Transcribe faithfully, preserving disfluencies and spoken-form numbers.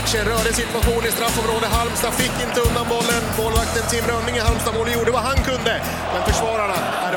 matchen. Rörde situation i straffområde. Halmstad fick inte undan bollen. Målvakten Tim Rönning i Halmstad mål gjorde vad han kunde. Men försvararna